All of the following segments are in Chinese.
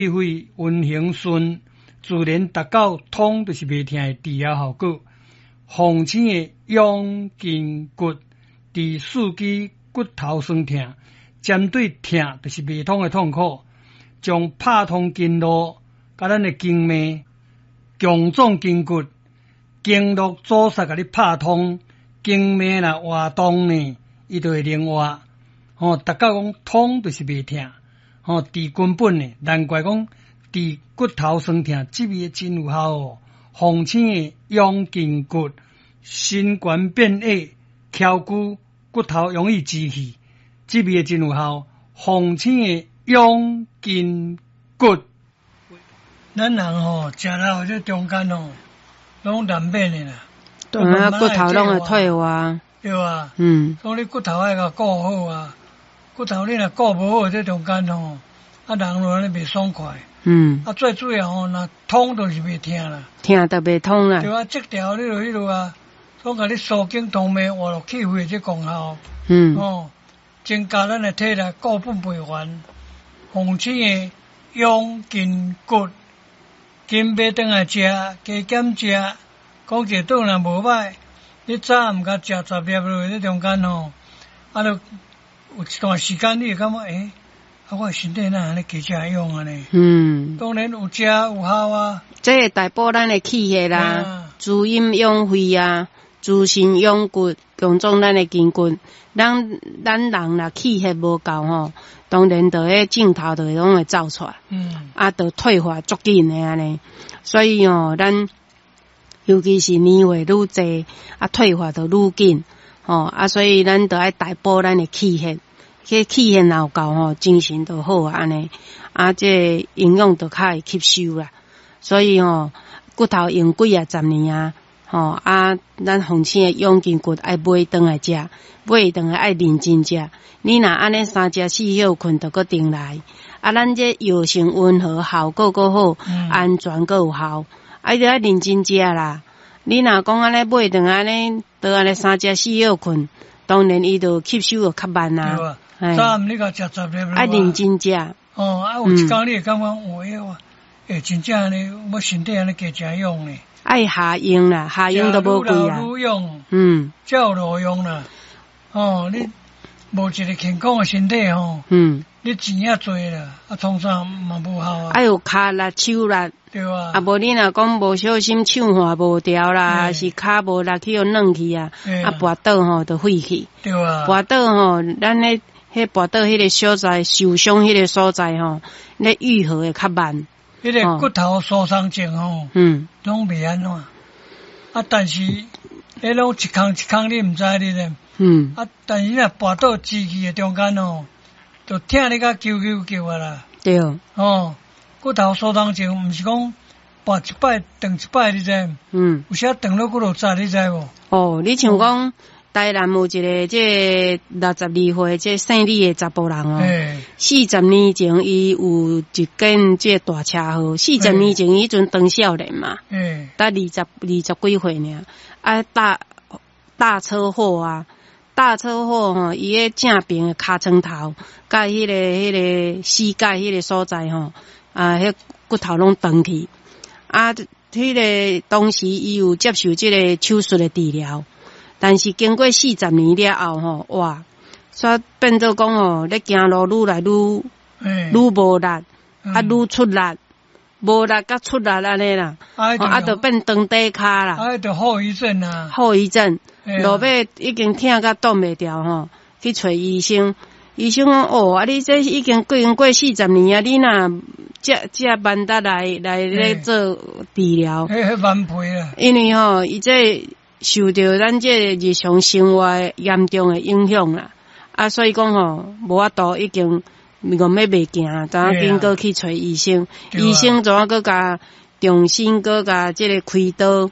气血运行顺，自然达到痛就是袂痛的治疗效果。红青的养筋骨，治四肢骨头酸痛，针对痛就是袂痛的痛苦，将拍通经络，甲咱的经脉、强壮筋骨、经络阻塞，甲你拍通，经脉若活动呢，伊就会灵活。达到讲痛就是袂痛，治根本呢，难怪讲治骨头酸痛，这味真有效哦。红青的养筋骨，心肝变矮、翘骨，骨头容易支气，这味真有效。红青的养筋骨，咱人食了这中间拢难免的啦。 对啊，骨头拢会退化。 对啊，所以你骨头爱甲顾好啊。骨头你若顾无好，这中间人就安尼袂爽快。最主要若痛就是袂痛啦， 痛就袂痛啦。 对啊，这条你就迄落啊，总甲你疏经通脉，活络气血这功效。增加咱的体力，固本培元。红青的养筋骨，筋脉转来食，加减食。讲一顿若无歹，你早毋甲食10粒落去，这中间就有一段时间，你会感觉我身体哪安尼加食用啊呢？当然有食有效啊。 这大补咱的气血啦，滋阴养肺啊，滋肾养骨，强壮咱的筋骨。咱人啦气血无够当然就迄镜头就拢会走出来。就退化足紧的安尼。所以咱尤其是年岁愈济，退化就愈紧。所以咱就爱大补咱的气血，这气血若够精神就好安尼，这营养就较会吸收啦。所以骨头用几10年咱红青的养筋骨爱买顿来食，买顿来爱认真食。你若安尼3食4休困就搁定来，咱这药性温和，效果搁好，安全搁有效，就爱认真食啦。你若讲安尼买顿安尼，就安尼3食4休困，当然伊就吸收就较慢啦。 早暗你甲食10粒， 爱认真食。 有一天你会感觉真正安尼，我身体安尼加食用呢。 爱下用啦，下用都无贵啦。 愈用，才有路用啦。你无一个健康的身体你钱也多啦，创啥嘛无效啊。 爱有骹力、手力。 对啊。 无你若讲无小心手滑无调啦，是骹无力去软去啊，跋倒就废去。 对啊。 跋倒咱迄跋倒迄个所在受伤迄个所在咧愈合会较慢。 迄个骨头疏松症拢袂安怎。但是迄拢一空一空你毋知你咧。但是若跋倒支气的中间就疼你甲啾啾叫啊啦。 对。 骨头疏松症毋是讲跋一摆断一摆，你知？有时断了骨头扎，你知无？ 你像讲台南有一个这62岁这姓李的查甫人40年前伊有一件这大车祸，40年前伊阵当少年嘛，才20几岁尔，大车祸大车祸伊个正边的尻川头，甲迄个膝盖迄个所在迄骨头拢断去，迄个当时伊有接受这个手术的治疗。但是经过40年了后哇，所以变做讲咧行路愈来愈无力，愈出力，无力甲出力安尼啦，就变长底骹啦， 就后遗症啊， 后遗症，落尾已经疼甲挡袂掉去找医生，医生讲你这已经过40年啊，你若这慢得来咧做治疗， 蛮赔啊， 因为伊这受到咱这日常生活严重的影响啦，所以讲无法度已经要袂行，怎啊经过去找医生，医生怎啊搁甲重新搁甲这个开刀，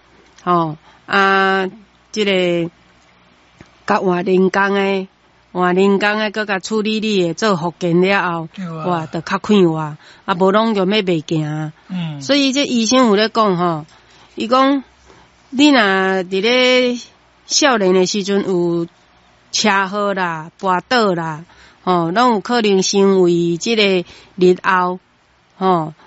这个甲换人工的搁甲处理你的做复健了后，哇，就较快活，无拢就要袂行。所以这医生有咧讲伊讲。你若伫咧少年的时阵有车祸啦、跋倒啦，拢有可能成为即个日后吼，